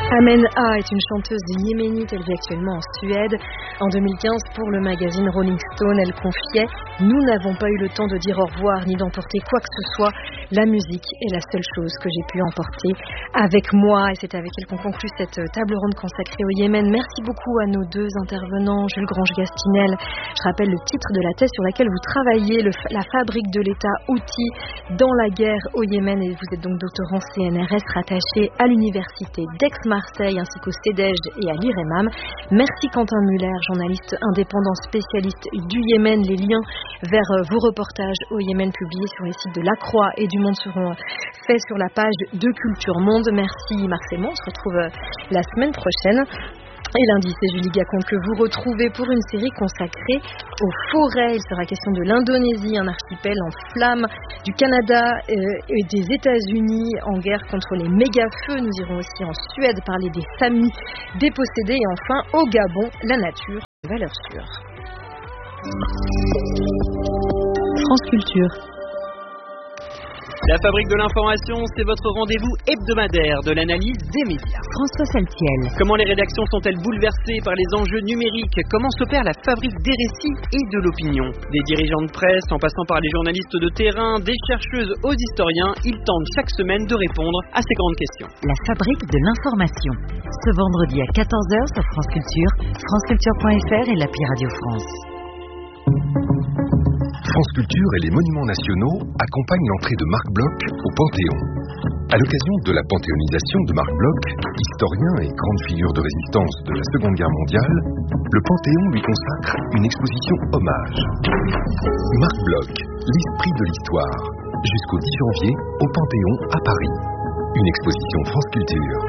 Amen A est une chanteuse yéménite, elle vit actuellement en Suède. En 2015, pour le magazine Rolling Stone, elle confiait « Nous n'avons pas eu le temps de dire au revoir ni d'emporter quoi que ce soit. La musique est la seule chose que j'ai pu emporter avec moi. » Et c'est avec elle qu'on conclut cette table ronde consacrée au Yémen. Merci beaucoup à nos deux intervenants, Jules Grange-Gastinel. Je rappelle le titre de la thèse sur laquelle vous travaillez, la fabrique de l'État outil dans la guerre au Yémen. Et vous êtes donc doctorant CNRS rattaché à l'université d'Aix-Marseille ainsi qu'au CEDEJ et à l'IREMAM. Merci Quentin Muller, journaliste indépendant spécialiste du Yémen. Les liens vers vos reportages au Yémen publiés sur les sites de La Croix et du Monde seront faits sur la page de Culture Monde. Merci Marc Sémon, on se retrouve la semaine prochaine. Et lundi, c'est Julie Gacon que vous retrouvez pour une série consacrée aux forêts. Il sera question de l'Indonésie, un archipel en flammes, du Canada et des États-Unis en guerre contre les méga-feux. Nous irons aussi en Suède parler des familles dépossédées. Et enfin, au Gabon, la nature, les valeurs sûres. France Culture. La Fabrique de l'information, c'est votre rendez-vous hebdomadaire de l'analyse des médias. François Saltiel. Comment les rédactions sont-elles bouleversées par les enjeux numériques? Comment s'opère la fabrique des récits et de l'opinion? Des dirigeants de presse, en passant par les journalistes de terrain, des chercheuses aux historiens, ils tentent chaque semaine de répondre à ces grandes questions. La Fabrique de l'information. Ce vendredi à 14h sur France Culture, franceculture.fr et l'appli Radio France. France Culture et les monuments nationaux accompagnent l'entrée de Marc Bloch au Panthéon. À l'occasion de la panthéonisation de Marc Bloch, historien et grande figure de résistance de la Seconde Guerre mondiale, le Panthéon lui consacre une exposition hommage. Marc Bloch, l'esprit de l'histoire, jusqu'au 10 janvier au Panthéon à Paris. Une exposition France Culture.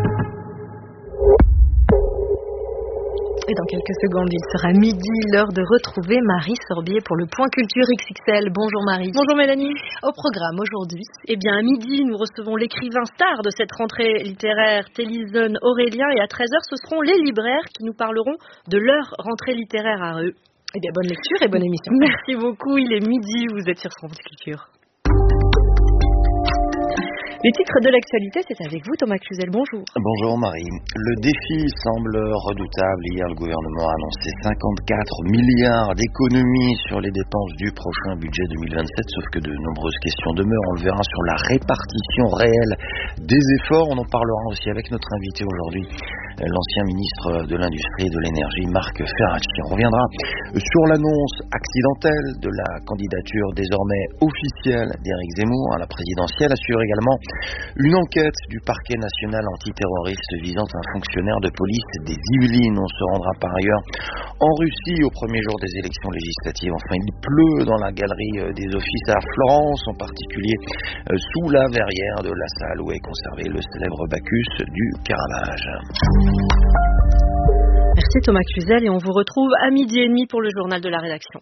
Et dans quelques secondes, il sera midi, l'heure de retrouver Marie Sorbier pour le Point Culture XXL. Bonjour Marie. Bonjour Mélanie. Au programme aujourd'hui. Eh bien à midi, nous recevons l'écrivain star de cette rentrée littéraire, Télisone Aurélien, et à 13h, ce seront les libraires qui nous parleront de leur rentrée littéraire à eux. Eh bien bonne lecture et bonne émission. Merci beaucoup, il est midi, vous êtes sur France Culture. Les titres de l'actualité, c'est avec vous Thomas Cluzel, bonjour. Bonjour Marie. Le défi semble redoutable. Hier, le gouvernement a annoncé 54 milliards d'économies sur les dépenses du prochain budget 2027, sauf que de nombreuses questions demeurent. On le verra sur la répartition réelle des efforts. On en parlera aussi avec notre invité aujourd'hui, l'ancien ministre de l'Industrie et de l'Énergie, Marc Ferracci. On reviendra sur l'annonce accidentelle de la candidature désormais officielle d'Éric Zemmour à la présidentielle, assure également une enquête du parquet national antiterroriste visant un fonctionnaire de police des Yvelines. On se rendra par ailleurs en Russie au premier jour des élections législatives. Enfin, il pleut dans la galerie des offices à Florence, en particulier sous la verrière de la salle où est conservé le célèbre Bacchus du Caravage. Merci Thomas Cluzel et on vous retrouve à 12h30 pour le journal de la rédaction.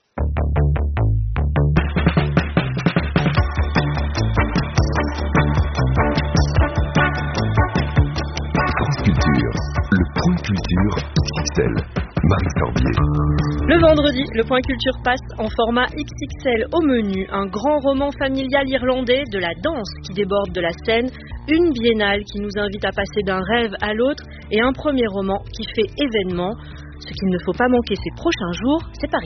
Le Point Culture XXL. Marie Sorbier. Le vendredi, le Point Culture passe en format XXL au menu. Un grand roman familial irlandais, de la danse qui déborde de la scène, une biennale qui nous invite à passer d'un rêve à l'autre et un premier roman qui fait événement. Ce qu'il ne faut pas manquer ces prochains jours, c'est Paris.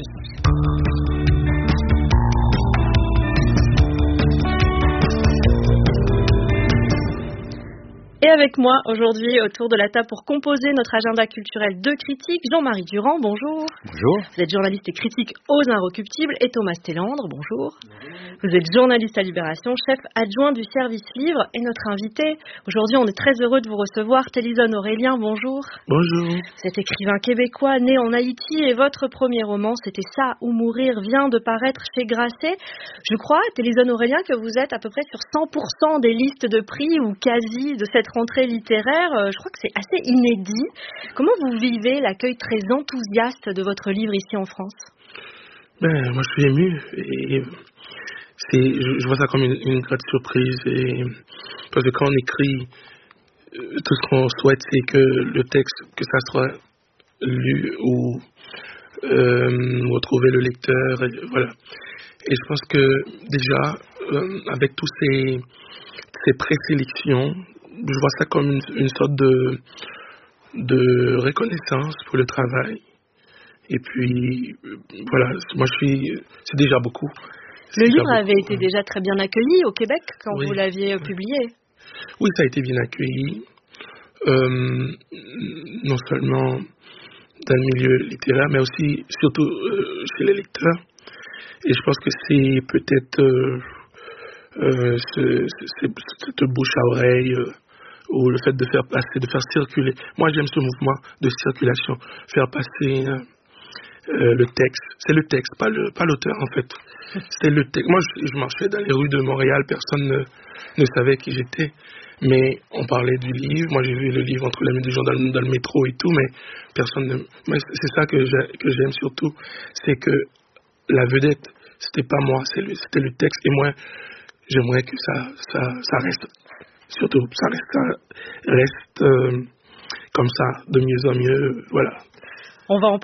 Et avec moi aujourd'hui autour de la table pour composer notre agenda culturel de critique, Jean-Marie Durand, bonjour. Bonjour. Vous êtes journaliste et critique aux Inrecuptibles, et Thomas Télandre, bonjour. Vous êtes journaliste à Libération, chef adjoint du service livre, et notre invité. Aujourd'hui, on est très heureux de vous recevoir, Télisone Aurélien, bonjour. Bonjour. Vous êtes écrivain québécois, né en Haïti, et votre premier roman, c'était Ça ou mourir, vient de paraître chez Grasset. Je crois, Télisone Aurélien, que vous êtes à peu près sur 100% des listes de prix, ou quasi, de cette rentrée littéraire. Je crois que c'est assez inédit. Comment vous vivez l'accueil très enthousiaste de votre livre ici en France? Moi je suis ému et je vois ça comme une grande surprise, et parce que quand on écrit, tout ce qu'on souhaite c'est que le texte, que ça soit lu ou retrouver le lecteur, et voilà. Et je pense que déjà avec tous ces présélections je vois ça comme une sorte de reconnaissance pour le travail. Et puis, voilà, moi c'est déjà beaucoup. Le livre avait été déjà très bien accueilli au Québec quand vous l'aviez publié. Oui, ça a été bien accueilli. Non seulement dans le milieu littéraire, mais aussi, surtout chez les lecteurs. Et je pense que c'est peut-être cette bouche à oreille ou le fait de faire passer, de faire circuler. Moi, j'aime ce mouvement de circulation, faire passer le texte. C'est le texte, pas l'auteur en fait. C'est le texte. Moi, je marchais dans les rues de Montréal, personne ne savait qui j'étais. Mais on parlait du livre. Moi, j'ai vu le livre entre les mains des gens dans le métro et tout, mais personne ne... Mais c'est ça que j'aime surtout, c'est que la vedette, c'était pas moi, c'était le texte. Et moi, j'aimerais que ça reste, surtout, ça reste comme ça, de mieux en mieux, voilà. On va en